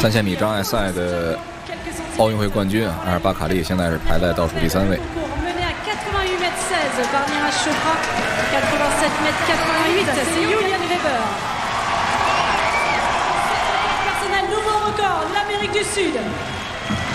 3000米障碍赛的奥运会冠军阿尔巴卡利现在是排在倒数第3位。 Personnel nouveau record, l'Amérique du Sud.